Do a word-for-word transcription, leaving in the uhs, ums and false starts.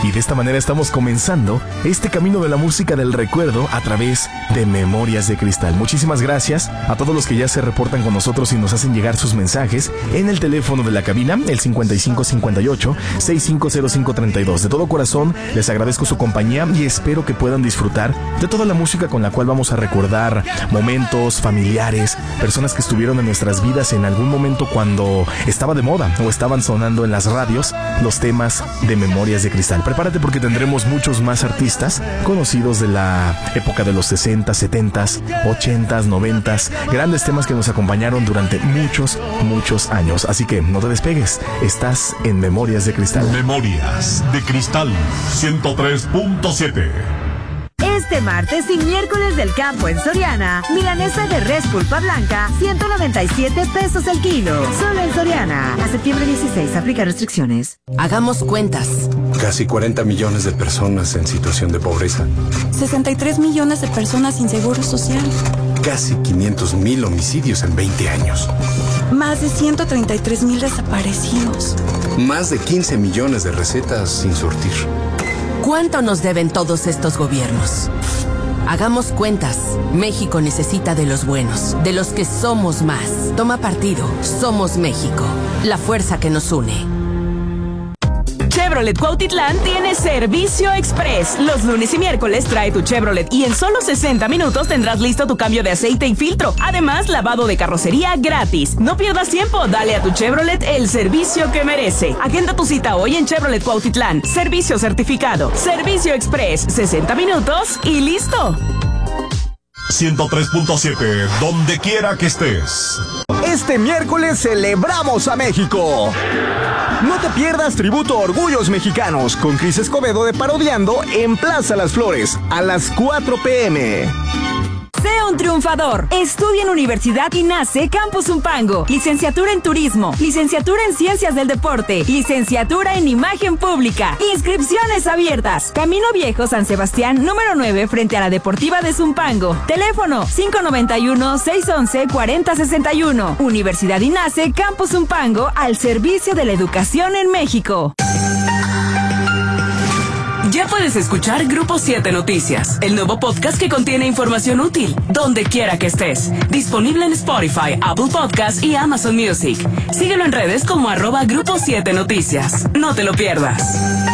Y de esta manera estamos comenzando este camino de la música del recuerdo a través de Memorias de Cristal. Muchísimas gracias a todos los que ya se reportan con nosotros y nos hacen llegar sus mensajes en el teléfono de la cabina, el cincuenta y cinco cincuenta y ocho, sesenta y cinco cero cinco treinta y dos. De todo corazón les agradezco su compañía y espero que puedan disfrutar de toda la música con la cual vamos a recordar momentos familiares, personas que estuvieron en nuestras vidas en algún momento cuando estaba de moda o estaban sonando en las radios los temas de Memorias de Cristal. Prepárate porque tendremos muchos más artistas conocidos de la época de los sesenta, setenta, ochenta, noventa, grandes temas que nos acompañaron durante muchos, muchos años. Así que no te despegues, estás en Memorias de Cristal. Memorias de Cristal ciento tres punto siete. Este martes y miércoles del campo en Soriana, milanesa de res pulpa blanca, ciento noventa y siete pesos el kilo. Solo en Soriana. A septiembre dieciséis, aplica restricciones. Hagamos cuentas. Casi cuarenta millones de personas en situación de pobreza. sesenta y tres millones de personas sin seguro social. Casi quinientos mil homicidios en veinte años. Más de ciento treinta y tres mil desaparecidos. Más de quince millones de recetas sin surtir. ¿Cuánto nos deben todos estos gobiernos? Hagamos cuentas. México necesita de los buenos, de los que somos más. Toma partido. Somos México. La fuerza que nos une. Chevrolet Cuautitlán tiene servicio express. Los lunes y miércoles trae tu Chevrolet y en solo sesenta minutos tendrás listo tu cambio de aceite y filtro. Además, lavado de carrocería gratis. No pierdas tiempo, dale a tu Chevrolet el servicio que merece. Agenda tu cita hoy en Chevrolet Cuautitlán. Servicio certificado. Servicio express. sesenta minutos y listo. ciento tres punto siete, donde quiera que estés. Este miércoles celebramos a México. No te pierdas Tributo a Orgullos Mexicanos con Cris Escobedo de Parodiando en Plaza Las Flores a las cuatro pe eme. Sé un triunfador. Estudia en Universidad INACE Campus Zumpango. Licenciatura en Turismo. Licenciatura en Ciencias del Deporte. Licenciatura en Imagen Pública. Inscripciones abiertas. Camino Viejo San Sebastián, número nueve, frente a la Deportiva de Zumpango. Teléfono cinco nueve uno, seis once, cuarenta sesenta y uno. Universidad INACE Campus Zumpango, al servicio de la educación en México. Ya puedes escuchar Grupo siete Noticias, el nuevo podcast que contiene información útil, donde quiera que estés. Disponible en Spotify, Apple Podcasts y Amazon Music. Síguelo en redes como arroba Grupo siete Noticias. No te lo pierdas.